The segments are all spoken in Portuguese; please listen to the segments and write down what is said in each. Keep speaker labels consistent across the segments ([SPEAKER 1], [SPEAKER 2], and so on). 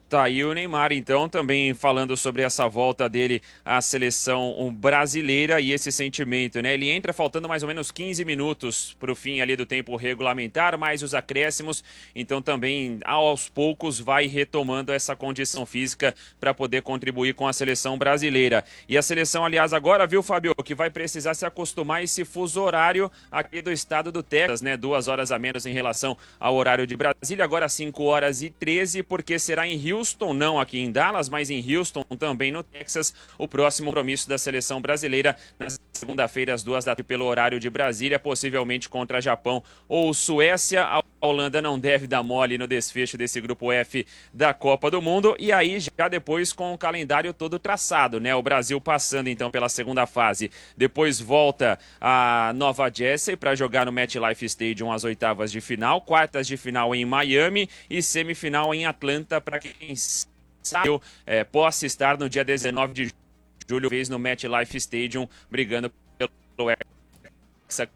[SPEAKER 1] Tá aí o Neymar, então, também falando sobre essa volta dele à seleção brasileira e esse sentimento, né? Ele entra faltando mais ou menos 15 minutos para o fim ali do tempo regulamentar, mais os acréscimos, então também aos poucos vai retomando essa condição física para poder contribuir com a seleção brasileira. E a seleção, aliás, agora, viu, Fábio, que vai precisar se acostumar a esse fuso horário aqui do estado do Texas, né? 2 horas a menos em relação ao horário de Brasília, agora 5h13, porque será em Houston, não aqui em Dallas, mas em Houston, também no Texas, o próximo compromisso da seleção brasileira na segunda-feira, às 2 da tarde, pelo horário de Brasília, possivelmente contra Japão ou Suécia. A Holanda não deve dar mole no desfecho desse grupo F da Copa do Mundo, e aí já depois com o calendário todo traçado, né? O Brasil passando então pela segunda fase, depois volta a Nova Jersey para jogar no MetLife Stadium as oitavas de final, quartas de final em Miami e semifinal em Atlanta para quem sabe possa estar no dia 19 de julho, vez no MetLife Stadium, brigando pelo Hexa.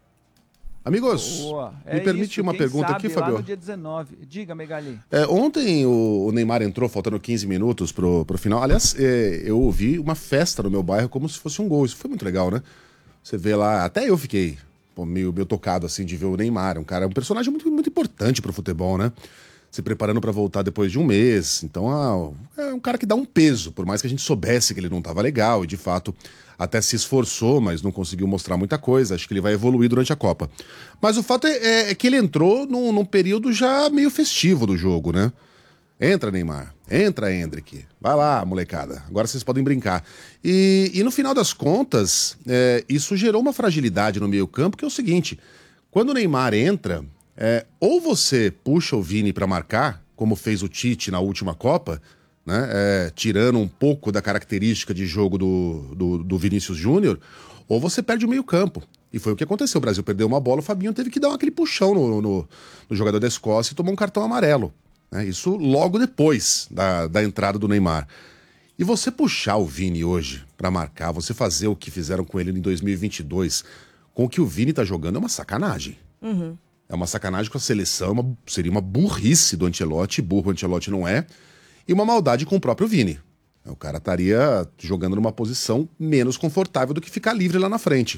[SPEAKER 2] Amigos,
[SPEAKER 3] Boa.
[SPEAKER 2] me
[SPEAKER 3] É
[SPEAKER 2] permite
[SPEAKER 3] isso,
[SPEAKER 2] uma
[SPEAKER 3] quem
[SPEAKER 2] pergunta
[SPEAKER 3] sabe
[SPEAKER 2] aqui,
[SPEAKER 3] lá
[SPEAKER 2] Fabio?
[SPEAKER 3] no dia 19. Diga, Megali.
[SPEAKER 2] Ontem o Neymar entrou faltando 15 minutos pro final. Aliás, eu ouvi uma festa no meu bairro como se fosse um gol. Isso foi muito legal, né? Você vê lá, até eu fiquei meio tocado assim de ver o Neymar. Um personagem muito, muito importante pro futebol, né? Se preparando pra voltar depois de um mês. Então, é um cara que dá um peso, por mais que a gente soubesse que ele não tava legal e de fato até se esforçou, mas não conseguiu mostrar muita coisa. Acho que ele vai evoluir durante a Copa. Mas o fato é que ele entrou num período já meio festivo do jogo, né? Entra, Neymar. Entra, Endrick. Vai lá, molecada. Agora vocês podem brincar. E no final das contas, isso gerou uma fragilidade no meio-campo, que é o seguinte: quando o Neymar entra, ou você puxa o Vini pra marcar, como fez o Tite na última Copa, né? Tirando um pouco da característica de jogo do Vinícius Júnior, ou você perde o meio-campo. E foi o que aconteceu. O Brasil perdeu uma bola, o Fabinho teve que dar aquele puxão no jogador da Escócia e tomou um cartão amarelo. Isso logo depois da entrada do Neymar. E você puxar o Vini hoje pra marcar, você fazer o que fizeram com ele em 2022, com o que o Vini tá jogando, é uma sacanagem. É uma sacanagem com a seleção, seria uma burrice do Ancelotti, burro o Ancelotti não é, e uma maldade com o próprio Vini. O cara estaria jogando numa posição menos confortável do que ficar livre lá na frente.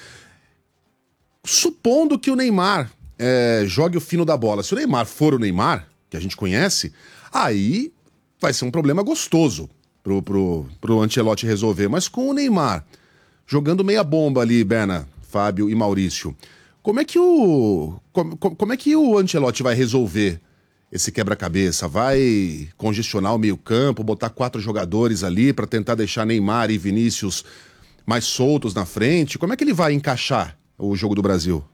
[SPEAKER 2] Supondo que o Neymar jogue o fino da bola, se o Neymar for o Neymar, que a gente conhece, aí vai ser um problema gostoso pro Ancelotti resolver. Mas com o Neymar jogando meia bomba ali, Berna, Fábio e Maurício, como é que o Ancelotti vai resolver esse quebra-cabeça? Vai congestionar o meio-campo, botar 4 jogadores ali para tentar deixar Neymar e Vinícius mais soltos na frente? Como é que ele vai encaixar o jogo do Brasil?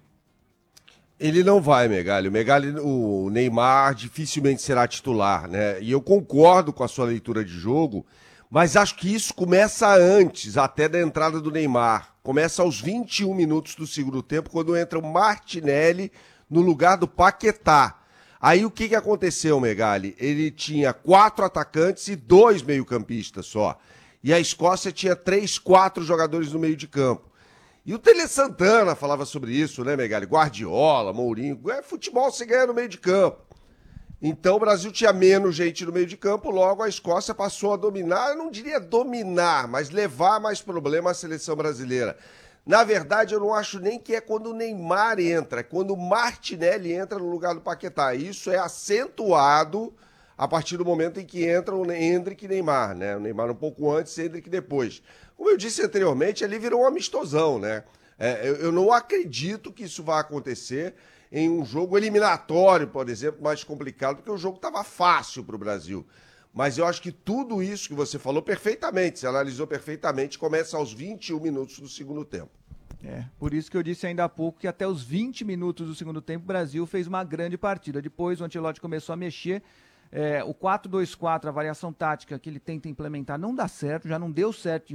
[SPEAKER 4] Ele não vai, Megali. O Neymar dificilmente será titular, né? E eu concordo com a sua leitura de jogo, mas acho que isso começa antes, até da entrada do Neymar. Começa aos 21 minutos do segundo tempo, quando entra o Martinelli no lugar do Paquetá. Aí o que aconteceu, Megali? Ele tinha 4 atacantes e 2 meio-campistas só. E a Escócia tinha 3, 4 jogadores no meio de campo. E o Tele Santana falava sobre isso, né, Megali? Guardiola, Mourinho. Futebol se ganha no meio de campo. Então o Brasil tinha menos gente no meio de campo, logo a Escócia passou a dominar, eu não diria dominar, mas levar mais problema à seleção brasileira. Na verdade, eu não acho nem que é quando o Neymar entra, é quando o Martinelli entra no lugar do Paquetá. Isso é acentuado a partir do momento em que entra o Endrick e Neymar, né? O Neymar um pouco antes, o Endrick depois. Como eu disse anteriormente, ali virou um amistosão, né? Eu não acredito que isso vá acontecer em um jogo eliminatório, por exemplo, mais complicado, porque o jogo estava fácil para o Brasil. Mas eu acho que tudo isso que você falou perfeitamente, você analisou perfeitamente, começa aos 21 minutos do segundo tempo.
[SPEAKER 3] Por isso que eu disse ainda há pouco que até os 20 minutos do segundo tempo o Brasil fez uma grande partida. Depois o Ancelotti começou a mexer. O 4-2-4, a variação tática que ele tenta implementar, não dá certo, já não deu certo em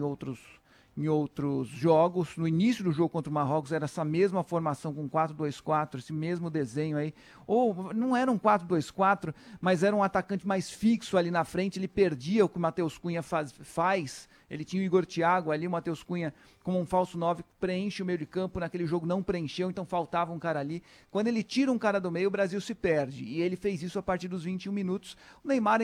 [SPEAKER 3] outros jogos. No início do jogo contra o Marrocos era essa mesma formação com 4-2-4, esse mesmo desenho aí. Ou não era um 4-2-4, mas era um atacante mais fixo ali na frente, ele perdia o que o Matheus Cunha faz. Ele tinha o Igor Thiago ali, o Matheus Cunha como um falso 9, preenche o meio de campo, naquele jogo não preencheu, então faltava um cara ali. Quando ele tira um cara do meio, o Brasil se perde, e ele fez isso a partir dos 21 minutos. O Neymar